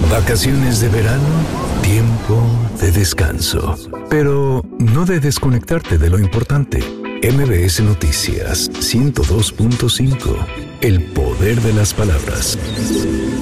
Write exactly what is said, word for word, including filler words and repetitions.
Vacaciones de verano, tiempo de descanso. Pero no de desconectarte de lo importante. M B S Noticias ciento dos punto cinco. El poder de las palabras.